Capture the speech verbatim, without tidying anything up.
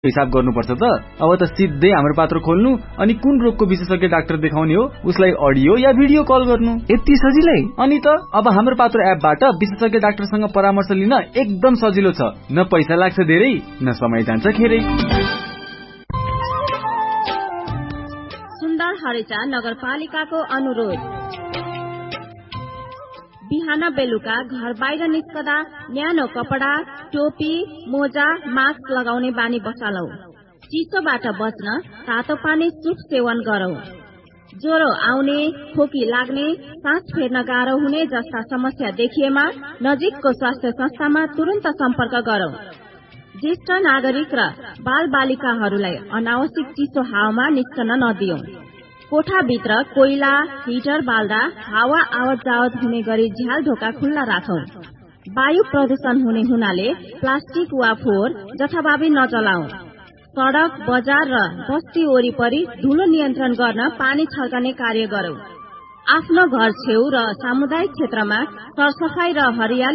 हिसाब गर्नुपर्छ त। अब त सिधै हाम्रो पात्र खोल्नु अनि कुन रोगको विशेषज्ञ डाक्टर देखाउने हो उसलाई अडियो या भिडियो कल गर्नु, यति सजिलै। अनि त अब हाम्रो पात्र एपबाट विशेषज्ञ डाक्टरसँग परामर्श लिन एकदम सजिलो छ। न पैसा लाग्छ धेरै, न समय जान्छ खेरै। सुन्दर हरेचा नगरपालिकाको अनुरोध, बिहान बेलुका घर बाहिर निस्कदा न्यानो कपडा, टोपी, मोजा, मास्क लगाउने बानी बसालौ। चिसोबाट बच्न तातो पानी सुप सेवन गरौ। ज्वरो आउने, खोकी लाग्ने, सास फेर्न गाह्रो हुने जस्ता समस्या देखिएमा नजिकको स्वास्थ्य संस्थामा तुरन्त सम्पर्क गरौ। ज्येष्ठ नागरिक र बाल बालिकाहरूलाई अनावश्यक चिसो हावामा निस्कन नदियौ। कोठाभित्र कोइला, हिटर बाल्दा हावा आवत जावत हुने गरी झ्याल ढोका खुल्ला राखौ। वायु प्रदूषण हुने हुनाले प्लास्टिक वा फोहोर जथाभावी नजलाऊ। सड़क, बजार र बस्ती वरिपरि धुलो नियन्त्रण गर्न पानी छल्कने कार्य गरौ। आफ्नो घर छेउ र सामुदायिक क्षेत्रमा सरसफाई र हरियाली